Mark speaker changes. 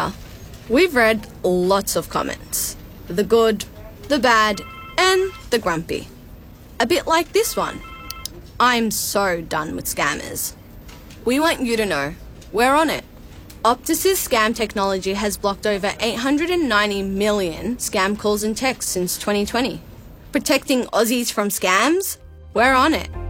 Speaker 1: here. We've read lots of comments. The good, the bad, and the grumpy. A bit like this one. I'm so done with scammers. We want you to know, we're on it. Optus's scam technology has blocked over 890 million scam calls and texts since 2020. Protecting Aussies from scams? We're on it.